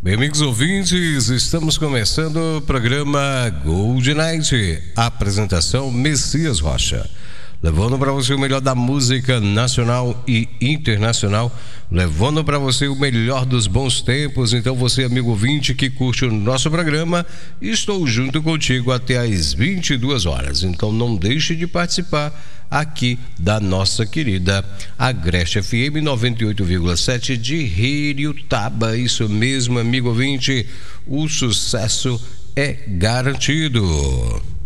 Bem, amigos ouvintes, estamos começando o programa Gold Night. Apresentação Messias Rocha. Levando para você o melhor da música nacional e internacional, levando para você o melhor dos bons tempos. Então você, amigo ouvinte que curte o nosso programa, estou junto contigo até às 22 horas. Então não deixe de participar aqui da nossa querida Agreste FM 98,7 de Heriotaba. Isso mesmo, amigo ouvinte, o sucesso é garantido.